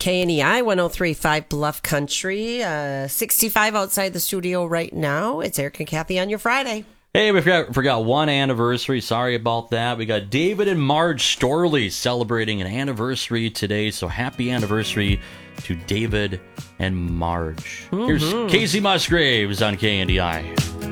KNEI 103.5 Bluff Country. 65 outside the studio right now. It's Eric and Kathy on your Friday. Hey, we forgot one anniversary. Sorry about that. We got David and Marge Storley celebrating an anniversary today. So happy anniversary to David and Marge. Here's Casey Musgraves on KNDI.